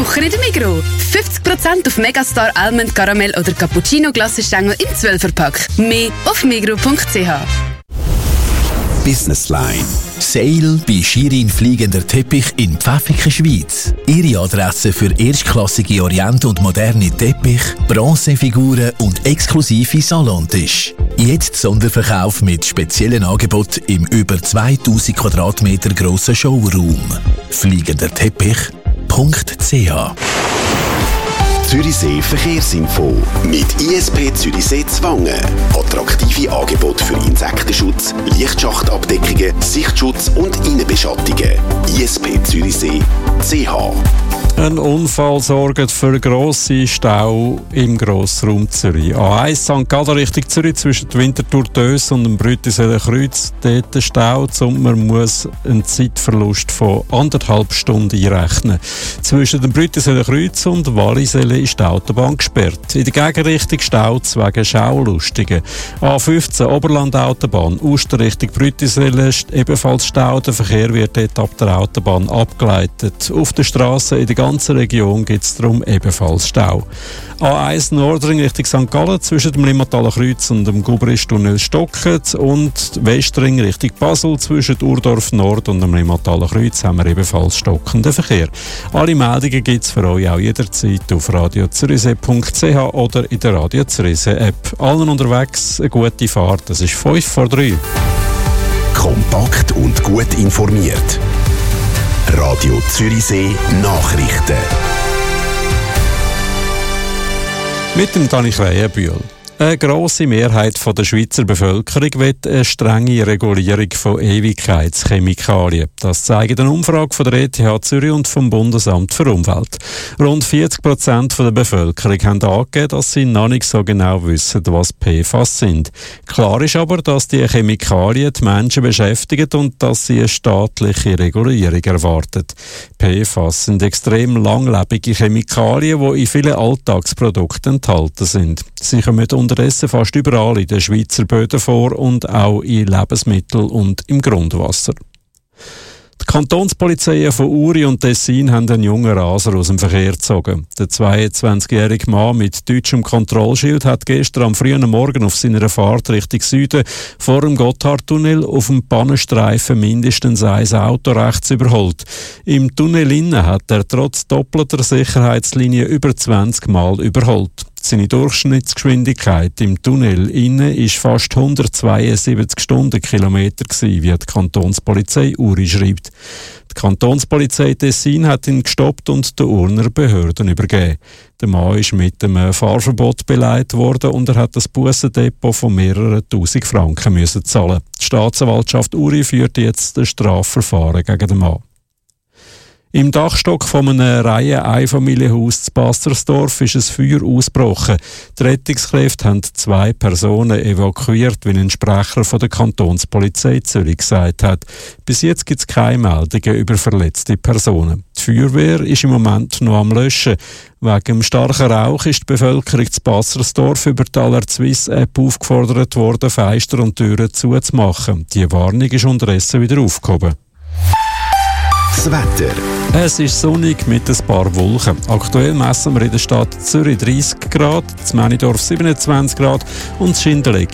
Woche in der Migros. 50% auf Megastar Almond Caramel oder Cappuccino Glassenstängel im 12er-Pack. Mehr auf migros.ch. Business Line. Sale bei Shirin Fliegender Teppich in Pfäffiken, Schweiz. Ihre Adresse für erstklassige Orient- und moderne Teppich, Bronzefiguren und exklusive Salontisch. Jetzt Sonderverkauf mit speziellen Angeboten im über 2000 Quadratmeter grossen Showroom. fliegenderteppich.ch. Zürichsee Verkehrsinfo mit ISP Zürichsee Zwangen. Attraktive Angebote für Insektenschutz, Lichtschachtabdeckungen, Sichtschutz und Innenbeschattungen. ISP Zürichsee CH. Ein Unfall sorgt für grosse Stau im Grossraum Zürich. A1 St. Gallen Richtung Zürich zwischen Winterthur Dös und dem Brüttiseler Kreuz. Dort der Stau und man muss einen Zeitverlust von 1,5 Stunden einrechnen. Zwischen dem Brüttiseler Kreuz und Walliselle ist die Autobahn gesperrt. In der Gegenrichtung staut es wegen Schaulustigen. A15 Oberland-Autobahn, Uster Richtung Brüttiselle ebenfalls Stau. Der Verkehr wird dort ab der Autobahn abgeleitet. Auf der Straße in der ganzen Region gibt es darum ebenfalls Stau. A1 Nordring Richtung St. Gallen zwischen dem Limmataler Kreuz und dem Gubristunnel stocket und Westring Richtung Basel zwischen Urdorf Nord und dem Limmataler Kreuz haben wir ebenfalls stockenden Verkehr. Alle Meldungen gibt es für euch auch jederzeit auf radiozürichsee.ch oder in der Radio Zürichsee App. Allen unterwegs eine gute Fahrt. Es ist 5:03. Kompakt und gut informiert. Radio Zürichsee Nachrichten. Mit dem Dani Krähenbühl. Eine grosse Mehrheit der Schweizer Bevölkerung will eine strenge Regulierung von Ewigkeitschemikalien. Das zeigt eine Umfrage von der ETH Zürich und vom Bundesamt für Umwelt. Rund 40% der Bevölkerung haben angegeben, dass sie noch nicht so genau wissen, was PFAS sind. Klar ist aber, dass die Chemikalien die Menschen beschäftigen und dass sie eine staatliche Regulierung erwarten. PFAS sind extrem langlebige Chemikalien, die in vielen Alltagsprodukten enthalten sind. Sie kommen unterdessen fast überall in den Schweizer Böden vor und auch in Lebensmitteln und im Grundwasser. Die Kantonspolizeien von Uri und Tessin haben einen jungen Raser aus dem Verkehr gezogen. Der 22-jährige Mann mit deutschem Kontrollschild hat gestern am frühen Morgen auf seiner Fahrt Richtung Süden vor dem Gotthardtunnel auf dem Pannenstreifen mindestens ein Auto rechts überholt. Im Tunnel innen hat er trotz doppelter Sicherheitslinie über 20 Mal überholt. Seine Durchschnittsgeschwindigkeit im Tunnel innen ist fast 172 Stundenkilometer gewesen, wie die Kantonspolizei Uri schreibt. Die Kantonspolizei Tessin hat ihn gestoppt und den Urner Behörden übergeben. Der Mann ist mit einem Fahrverbot beleidigt worden und er hat das Bussendepot von mehreren tausend Franken müssen zahlen. Die Staatsanwaltschaft Uri führt jetzt ein Strafverfahren gegen den Mann. Im Dachstock von einem Reihe-Einfamilienhaus zu Bassersdorf ist ein Feuer ausgebrochen. Die Rettungskräfte haben 2 Personen evakuiert, wie ein Sprecher von der Kantonspolizei Zürich gesagt hat. Bis jetzt gibt es keine Meldungen über verletzte Personen. Die Feuerwehr ist im Moment noch am Löschen. Wegen dem starken Rauch ist die Bevölkerung zu Bassersdorf über die Alert-Swiss-App aufgefordert worden, Fenster und Türen zuzumachen. Die Warnung ist unterdessen wieder aufgehoben. Das Wetter. Es ist sonnig mit ein paar Wolken. Aktuell messen wir in der Stadt Zürich 30 Grad, in Männidorf 27 Grad und in Schindeleck